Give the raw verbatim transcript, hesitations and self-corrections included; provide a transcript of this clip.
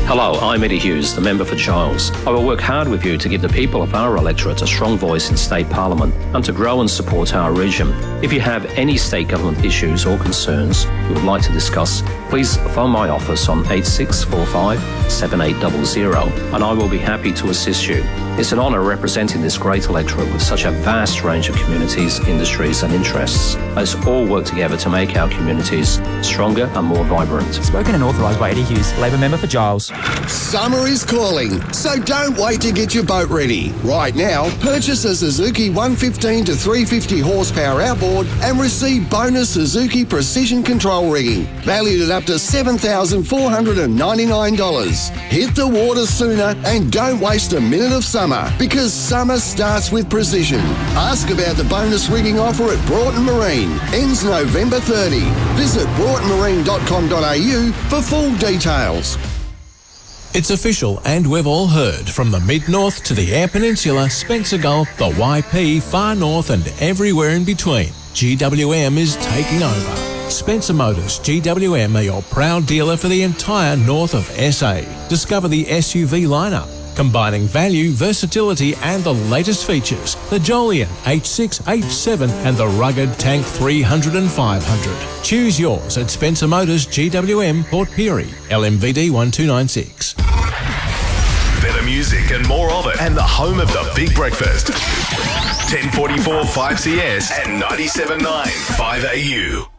Hello, I'm Eddie Hughes, the member for Giles. I will work hard with you to give the people of our electorate a strong voice in State Parliament and to grow and support our region. If you have any state government issues or concerns you would like to discuss, please phone my office on eight six four five, seven eight zero zero and I will be happy to assist you. It's an honour representing this great electorate with such a vast range of communities, industries and interests. Let's all work together to make our communities stronger and more vibrant. Spoken and authorised by Eddie Hughes, Labor member for Giles. Summer is calling, so don't wait to get your boat ready. Right now, purchase a Suzuki one fifteen to three fifty horsepower outboard and receive bonus Suzuki precision control rigging, valued at up to seven thousand four hundred ninety-nine dollars. Hit the water sooner and don't waste a minute of summer, because summer starts with precision. Ask about the bonus rigging offer at Broughton Marine. Ends November thirtieth. Visit broughton marine dot com dot a u for full details. It's official, and we've all heard, from the Mid-North to the Eyre Peninsula, Spencer Gulf, the Y P, Far North and everywhere in between, G W M is taking over. Spencer Motors G W M are your proud dealer for the entire north of S A. Discover the S U V lineup, combining value, versatility and the latest features. The Jolion H six, H seven and the rugged Tank three hundred and five hundred. Choose yours at Spencer Motors G W M, Port Pirie, L M V D one two nine six. Better music and more of it, and the home of the Big Breakfast. ten forty-four five C S and ninety-seven point nine five A U.